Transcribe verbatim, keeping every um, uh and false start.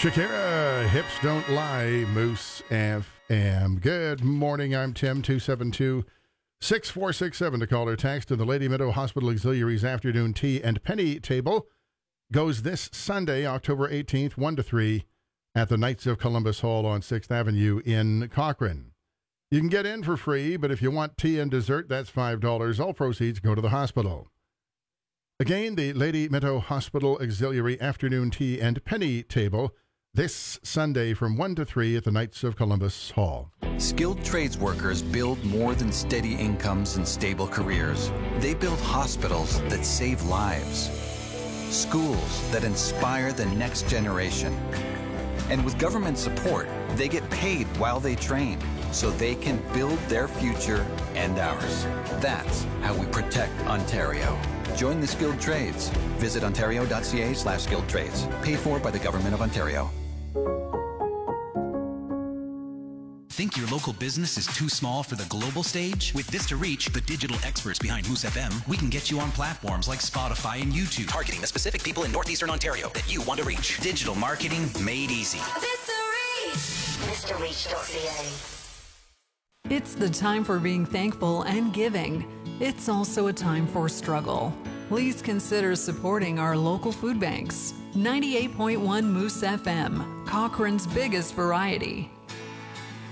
Shakira, Hips Don't Lie, Moose F M. Good morning, I'm Tim, two seven two, six four six seven to call or text. And the Lady Meadow Hospital Auxiliaries Afternoon Tea and Penny Table goes this Sunday, October eighteenth, one to three, at the Knights of Columbus Hall on sixth Avenue in Cochrane. You can get in for free, but if you want tea and dessert, that's five dollars. All proceeds go to the hospital. Again, the Lady Meadow Hospital Auxiliary Afternoon Tea and Penny Table this Sunday from one to three at the Knights of Columbus Hall. Skilled trades workers build more than steady incomes and stable careers. They build hospitals that save lives, schools that inspire the next generation. And with government support, they get paid while they train, so they can build their future and ours. That's how we protect Ontario. Join the skilled trades. Visit ontario.ca slash skilled trades. Paid for by the Government of Ontario. Think your local business is too small for the global stage? With Vista Reach, the digital experts behind Moose F M, we can get you on platforms like Spotify and YouTube, targeting the specific people in Northeastern Ontario that you want to reach. Digital marketing made easy. Vista Reach. Vista Reach dot C A. It's the time for being thankful and giving. It's also a time for struggle. Please consider supporting our local food banks. ninety-eight point one Moose F M, Cochrane's biggest variety.